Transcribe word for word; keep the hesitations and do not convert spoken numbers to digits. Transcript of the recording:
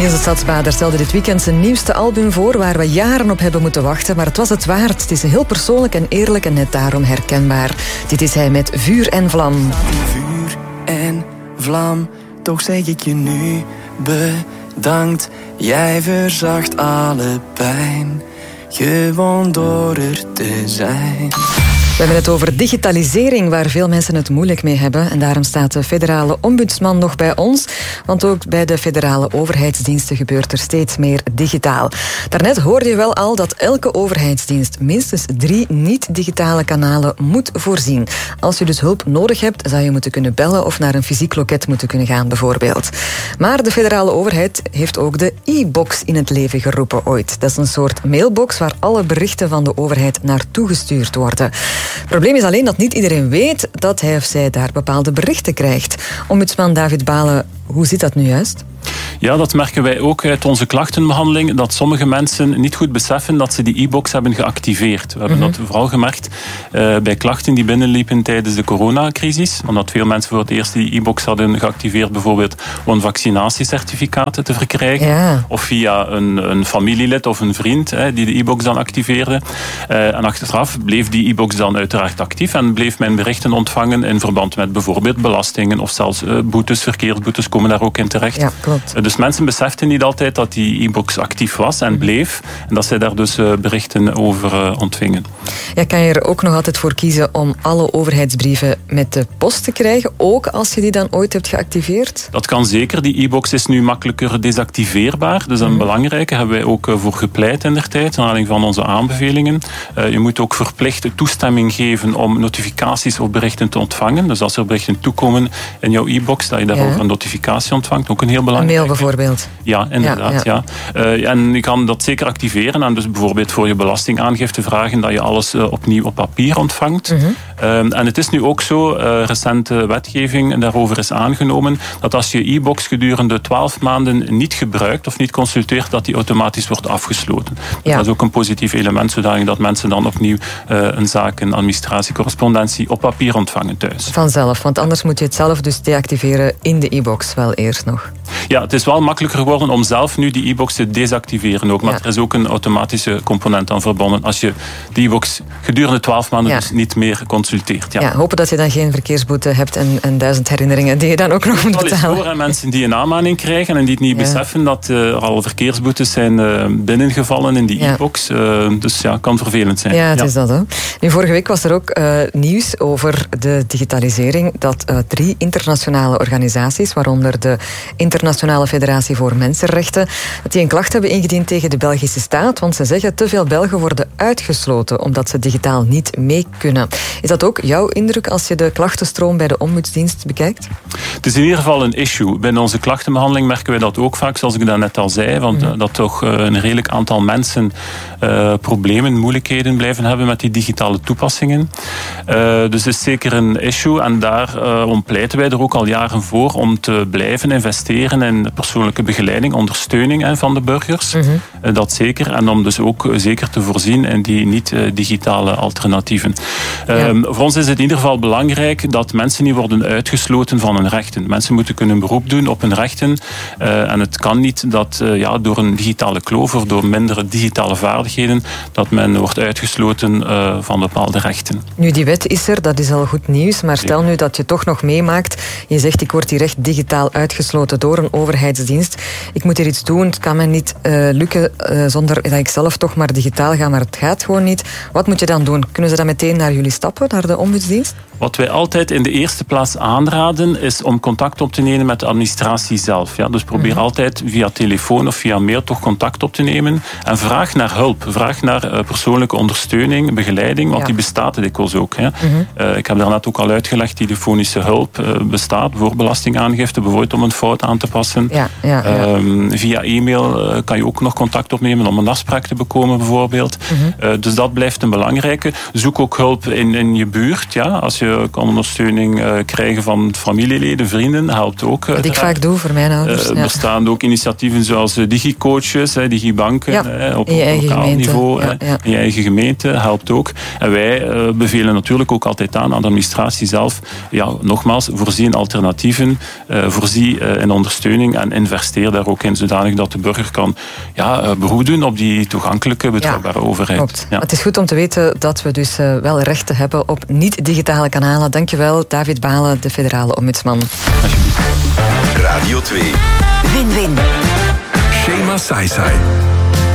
Niels de Stadsbader stelde dit weekend zijn nieuwste album voor, waar we jaren op hebben moeten wachten, maar het was het waard. Het is heel persoonlijk en eerlijk en net daarom herkenbaar. Dit is hij met Vuur en Vlam. Vuur en vlam, toch zeg ik je nu bedankt. Jij verzacht alle pijn, gewoon door er te zijn. We hebben het over digitalisering, waar veel mensen het moeilijk mee hebben. En daarom staat de federale ombudsman nog bij ons. Want ook bij de federale overheidsdiensten gebeurt er steeds meer digitaal. Daarnet hoorde je wel al dat elke overheidsdienst minstens drie niet-digitale kanalen moet voorzien. Als je dus hulp nodig hebt, zou je moeten kunnen bellen of naar een fysiek loket moeten kunnen gaan, bijvoorbeeld. Maar de federale overheid heeft ook de e-box in het leven geroepen ooit. Dat is een soort mailbox waar alle berichten van de overheid naartoe gestuurd worden. Het probleem is alleen dat niet iedereen weet dat hij of zij daar bepaalde berichten krijgt. Ombudsman David Balen, hoe zit dat nu juist? Ja, dat merken wij ook uit onze klachtenbehandeling, dat sommige mensen niet goed beseffen dat ze die e-box hebben geactiveerd. We hebben mm-hmm. dat vooral gemerkt uh, bij klachten die binnenliepen tijdens de coronacrisis, omdat veel mensen voor het eerst die e-box hadden geactiveerd, bijvoorbeeld om vaccinatiecertificaten te verkrijgen, ja. of via een, een familielid of een vriend hè, die de e-box dan activeerde. Uh, en achteraf bleef die e-box dan uiteraard actief en bleef men berichten ontvangen in verband met bijvoorbeeld belastingen of zelfs uh, boetes, verkeersboetes komen daar ook in terecht. Ja, klopt. Dus mensen beseften niet altijd dat die e-box actief was en bleef. En dat zij daar dus berichten over ontvingen. Ja, kan je er ook nog altijd voor kiezen om alle overheidsbrieven met de post te krijgen, ook als je die dan ooit hebt geactiveerd? Dat kan zeker. Die e-box is nu makkelijker desactiveerbaar. Dus een mm. belangrijke hebben wij ook voor gepleit in der tijd, naar aanleiding van onze aanbevelingen. Je moet ook verplicht toestemming geven om notificaties of berichten te ontvangen. Dus als er berichten toekomen in jouw e-box, dat je daarover ja. een notificatie ontvangt. Ook een heel belangrijk. Een mail bijvoorbeeld. Ja, inderdaad. Ja, ja. Ja. Uh, en je kan dat zeker activeren en dus bijvoorbeeld voor je belastingaangifte vragen dat je alles uh, opnieuw op papier ontvangt. Mm-hmm. Uh, en het is nu ook zo, uh, recente wetgeving daarover is aangenomen, dat als je e-box gedurende twaalf maanden niet gebruikt of niet consulteert, dat die automatisch wordt afgesloten. Ja. Dat is ook een positief element, zodanig dat mensen dan opnieuw uh, een zaak, een administratie, correspondentie op papier ontvangen thuis. Vanzelf, want anders moet je het zelf dus deactiveren in de e-box wel eerst nog. Ja, het is wel makkelijker geworden om zelf nu die e-box te desactiveren ook. Maar ja. er is ook een automatische component aan verbonden als je die e-box gedurende twaalf maanden ja. dus niet meer consulteert. Ja. ja, hopen dat je dan geen verkeersboete hebt en, en duizend herinneringen die je dan ook nog moet betalen. Het is voor aan mensen die een aanmaning krijgen en die het niet ja. beseffen dat uh, er al verkeersboetes zijn uh, binnengevallen in die ja. e-box. Uh, dus ja, kan vervelend zijn. Ja, het ja. is dat. Hè. Nu, vorige week was er ook uh, nieuws over de digitalisering, dat uh, drie internationale organisaties, waaronder de Internationale Federatie voor Mensenrechten, dat die een klacht hebben ingediend tegen de Belgische staat, want ze zeggen te veel Belgen worden uitgesloten omdat ze digitaal niet mee kunnen. Is dat ook jouw indruk als je de klachtenstroom bij de ombudsdienst bekijkt? Het is in ieder geval een issue. Binnen onze klachtenbehandeling merken wij dat ook vaak, zoals ik daarnet al zei, want mm-hmm. dat toch een redelijk aantal mensen uh, problemen, moeilijkheden blijven hebben met die digitale toepassingen. Uh, dus het is zeker een issue en daarom uh, pleiten wij er ook al jaren voor om te blijven investeren in persoonlijke begeleiding, ondersteuning hè, van de burgers. Mm-hmm. Uh, dat zeker. En om dus ook uh, zeker te voorzien in die niet-digitale uh, alternatieven. Ja. Uh, voor ons is het in ieder geval belangrijk dat mensen niet worden uitgesloten van hun rechten. Mensen moeten kunnen beroep doen op hun rechten. Uh, en het kan niet dat uh, ja, door een digitale kloof of door mindere digitale vaardigheden dat men wordt uitgesloten uh, van bepaalde rechten. Nu, die wet is er, dat is al goed nieuws. Maar stel nu dat je toch nog meemaakt. Je zegt, ik word hier echt digitaal uitgesloten door een overheidsdienst. Ik moet hier iets doen. Het kan mij niet uh, lukken uh, zonder dat ik zelf toch maar digitaal ga. Maar het gaat gewoon niet. Wat moet je dan doen? Kunnen ze dan meteen naar jullie stappen, naar de ombudsdienst? Wat wij altijd in de eerste plaats aanraden is om contact op te nemen met de administratie zelf. Ja, dus probeer mm-hmm. altijd via telefoon of via mail toch contact op te nemen. En vraag naar hulp. Vraag naar uh, persoonlijke ondersteuning, begeleiding, want ja. die bestaat dikwijls ook. Hè. Mm-hmm. Uh, ik heb daarnet ook al uitgelegd, telefonische hulp uh, bestaat voor belastingaangifte, bijvoorbeeld om een fout aan te passen. Ja, ja, ja. Um, via e-mail uh, kan je ook nog contact opnemen om een afspraak te bekomen, bijvoorbeeld. Mm-hmm. Uh, dus dat blijft een belangrijke. Zoek ook hulp in, in je buurt. Ja. Als je kan ondersteuning uh, krijgen van familieleden, vrienden, helpt ook. Wat ik vaak doe voor mijn ouders. Uh, ja. Er staan ook initiatieven zoals uh, digicoaches, uh, digibanken, ja, uh, op, in je op eigen lokaal gemeente. niveau. Ja, ja. In je eigen gemeente helpt ook. En wij uh, bevelen natuurlijk ook altijd aan aan de administratie zelf. Ja, nogmaals, voorzie in alternatieven, uh, voorzie uh, in ondersteuning ondersteuning en investeer daar ook in, zodanig dat de burger kan ja, beroep doen op die toegankelijke, betrouwbare ja, overheid. Klopt. Ja. Het is goed om te weten dat we dus uh, wel rechten hebben op niet-digitale kanalen. Dankjewel, David Balen, de federale ombudsman. Radio twee. Win-win. Shema Sai Sai.